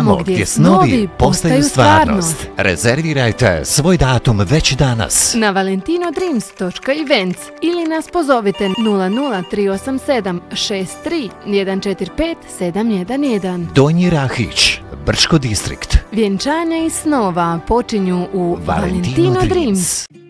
Tamo gdje snovi postaju stvarnost. Rezervirajte svoj datum već danas. Na valentinodreams.events ili nas pozovite 00387 63 145 711. Donji Rahić, Brčko distrikt. Vjenčanja i snova počinju u Valentino Dreams.